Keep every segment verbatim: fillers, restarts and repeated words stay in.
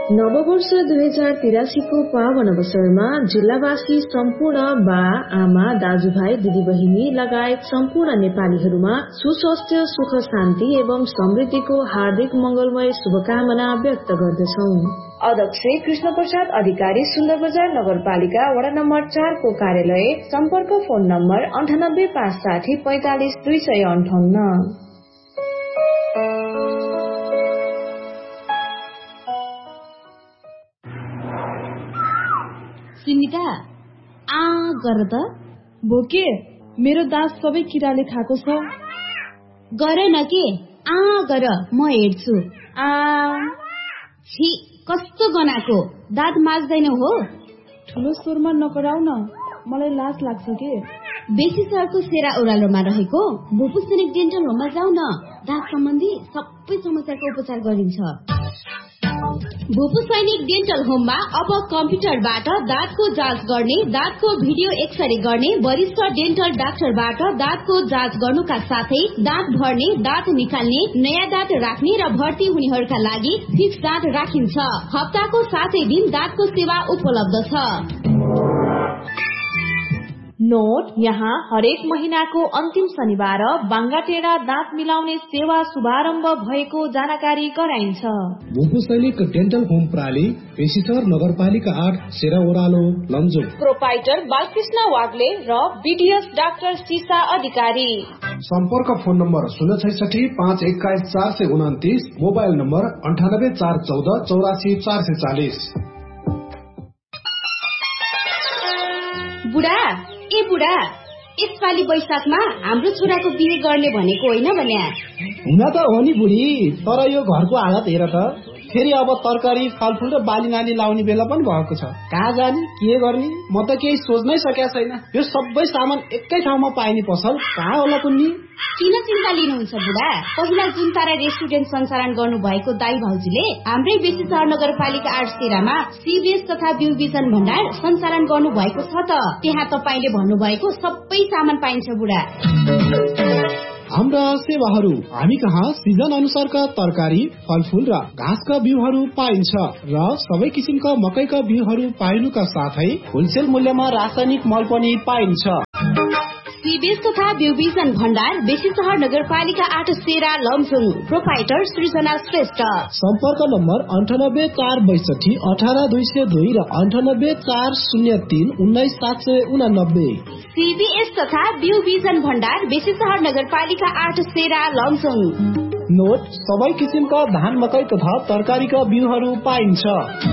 नववर्ष दुई हजार तिरासीको पावन अवसरमा जिल्लावासी सम्पूर्ण बा आमा दाजुभाइ दिदीबहिनी लगायत सम्पूर्ण नेपालीहरूमा सुस्वास्थ्य सुख शान्ति एवं समृद्धिको हार्दिक मंगलमय शुभकामना व्यक्त गर्दछौं। अध्यक्ष कृष्ण प्रसाद अधिकारी सुन्दर बजार नगरपालिका वडा नम्बर चार को कार्यालय सम्पर्क फोन नम्बर अन्ठानब्बे पाँच साठी पैंतालिस दुई सय अन्ठाउन्न। सुनिता आ गर त भोके मेरो दाँत सबै किराले खाएको छ। गर न के आ गर म हेर्छु। आ छी कस्तो गनाको दाँत माझ्दैन हो। ठुलो स्वरमा नकराउ न, मलाई लाज लाग्छ के। बेसी सहरको सेरा ओह्रालोमा रहेको भूपू सैनिक डेन्टल होममा जाऊ न, दाँत सम्बन्धी सबै समस्याको उपचार गरिन्छ। भूपू सैनिक डेन्टल होममा अब कम्प्युटरबाट दाँतको जाँच गर्ने, दाँतको भिडियो एक्सरे गर्ने, वरिष्ठ डेन्टल डाक्टरबाट दाँतको जाँच गर्नुका साथै दाँत भर्ने, दाँत निकाल्ने, नयाँ दाँत राख्ने र भर्ती हुनेहरूका लागि फिक्स दाँत राखिन्छ। हप्ताको सातै दिन दाँतको सेवा उपलब्ध छ। नोट, यहाँ हरेक महीनाको अन्तिम शनिबार बाङ्गाटेडा दाँत मिलाउने सेवा शुभारम्भ भएको जानकारी गराइन्छ। भूपू सैनिक डेन्टल होम प्राली, पेशिसर नगरपालिका आठ, सेरा ओह्रालो, लमजुङ। प्रोपाइटर बालकृष्ण वाग्ले र बीडीएस डाक्टर सीसा अधिकारी। सम्पर्क फोन नम्बर शून्य छैसठी पाँच एक्काइस चार सय उन्तिस, मोबाइल नम्बर अन्ठानब्बे चार चौध चौरासी चार सय चालिस। बुढा ए बुढा, यसपालि वैशाखमा हाम्रो छोराको बिहे गर्ने भनेको होइन भन्या। हुन त हो नि बुढी, तर यो घरको हालत हेर त, फेरि अब तरकारी फलफुल र बाली नाली लाउने बेला पनि भएको छ। कहाँ जाने के गर्ने म त केही सोच्नै सकेका छैन। यो सबै सामान एकै ठाउँमा पाइने पसल कहाँ होला कुन्नी? किन चिन्ता लिनुहुन्छ बुढा? पहिला जुन तारा रेस्टुरेन्ट सञ्चालन गर्नु भएको दाई भाउजूले हाम्रै बेसी सहर नगरपालिका आठ सेरामा सीबीएस तथा बिउ बिजन भण्डार सञ्चालन गर्नु भएको छ त। त्यहाँ तपाईले भन्नुभएको सबै सामान पाइन्छ बुढा। हाम्रा सेवाहरू, हामी कहाँ सिजन अनुसारका तरकारी, फलफुल र घाँसका बिउहरू पाइन्छ र सबै किसिमका मकैका बिउहरू पाइनुका साथै होलसेल मूल्यमा रासायनिक मल पनि पाइन्छ। सीबीएस तथा बिउ बिजन भण्डार बेसी सहर नगरपालिका आठ सेरा लमजुङ। प्रोपाइटर सृजना श्रेष्ठ। सम्पर्क नम्बर अन्ठानब्बे चार बैसठी अठार दुई सय दुई र अन्ठानब्बे चार शून्य तीन उन्नाइस सात सय उनानब्बे। सीबीएस तथा बिउ बिजन भण्डार बेसी सहर नगरपालिका आठ सेरा लमजुङ। नोट, सबै किसिमका धान मकै तथा तरकारीका बिउहरू पाइन्छ।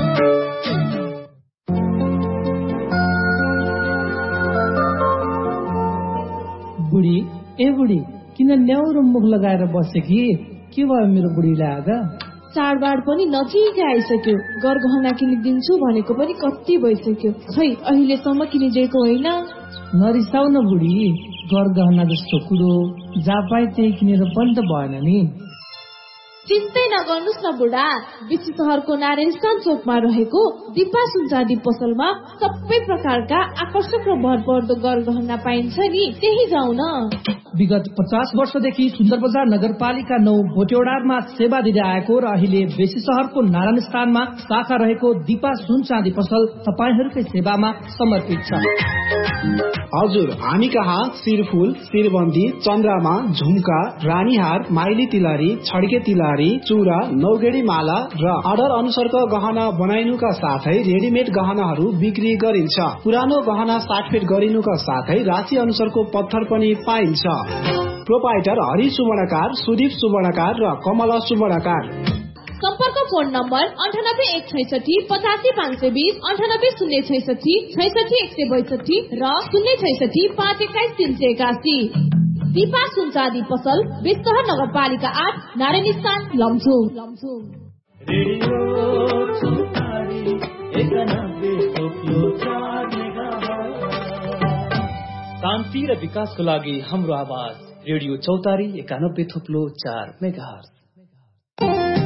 बुढी ए बुढी, किन न्याउरो मुख लगाएर बसे कि? के भयो मेरो बुढीलाई आज? चाडबाड पनि नजिकै आइसक्यो, गरगहना किनिदिन्छु भनेको पनि कति भइसक्यो, खै अहिलेसम्म किनिदिएको होइन। नरिसाउ न बुढी, गरगहना जस्तो कुरो जहाँ पाए त्यही किनेर पनि त भएन नि। चिन्तै नगर्नुहोस् न बुढा, बेसी सहरको नारायण स्थान चोकमा रहेको दिपा सुनचाँदी पसलमा सबै प्रकारका आकर्षक र भरपर्दो गरगहना पाइन्छ नि, त्यही जाऊ न। विगत पचास वर्षदेखि सुन्दर बजार नगरपालिका नौ भोटेवडारमा सेवा दिँदै आएको र अहिले बेसी सहरको नारायण स्थानमा शाखा रहेको दिपा सुन चाँदी पसल तपाईहरूकै सेवामा समर्पित छ। हजुर, हामी कहाँ शिरफुल, शिरबन्दी, चन्द्रमा, झुम्का, रानीहार, माइली तिलहरी, छड्के तिलहरी, चूरा, नौगेडी माला र अर्डर अनुसारको गहना बनाइनुका साथै रेडिमेड गहनाहरू बिक्री गरिन्छ। पुरानो गहना साटफेट गरिनुका साथै राशि अनुसारको पत्थर पनि पाइन्छ। प्रोपाइटर हरि सुवर्णकार, सुदीप सुवर्णकार र कमला सुवर्णकार। सम्पर्क फोन नम्बर अन्ठानब्बे एक छैसठी पचासी पाँच सय बिस, अन्ठानब्बे शून्य छैसठी छैसठी एक सय बैसठी र शून्य छैसठी पाँच एक्काइस तीन सय एकासी। दिपा सुनचाँदी पसल, बेसी नगरपालिका आठ, नारायण स्थान, लमजुङ। शान्ति र विकासको लागि हाम्रो आवाज रेडियो चौतारी एकानब्बे थुप्लो चार मेगाहर्ज।